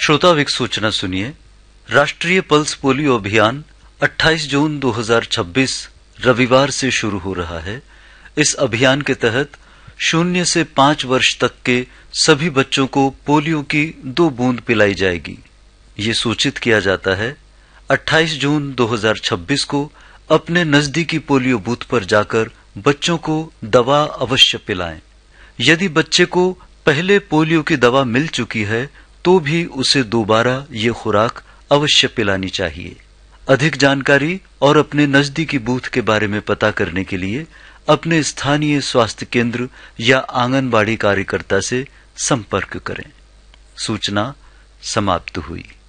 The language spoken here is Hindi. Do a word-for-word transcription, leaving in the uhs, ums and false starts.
श्रोताविक सूचना सुनिए। राष्ट्रीय पल्स पोलियो अभियान अट्ठाईस जून दो हज़ार छब्बीस रविवार से शुरू हो रहा है। इस अभियान के तहत शून्य से पांच वर्ष तक के सभी बच्चों को पोलियो की दो बूंद पिलाई जाएगी। ये सूचित किया जाता है अट्ठाईस जून दो हज़ार छब्बीस को अपने नजदीकी पोलियो बूथ पर जाकर बच्चों को दवा अवश्य पिलाएं। यदि बच्चे को पहले पोलियो की दवा मिल चुकी है तो भी उसे दोबारा ये खुराक अवश्य पिलानी चाहिए। अधिक जानकारी और अपने नजदीकी बूथ के बारे में पता करने के लिए अपने स्थानीय स्वास्थ्य केंद्र या आंगनबाड़ी कार्यकर्ता से संपर्क करें। सूचना समाप्त हुई।